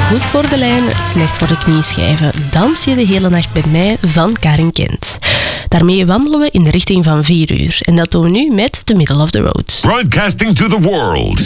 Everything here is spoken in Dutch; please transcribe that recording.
Goed voor de lijn, slecht voor de knieschijven. Dans je de hele nacht met mij van Karin Kent. Daarmee wandelen we in de richting van 4 uur. En dat doen we nu met The Middle of the Road. Broadcasting to the world.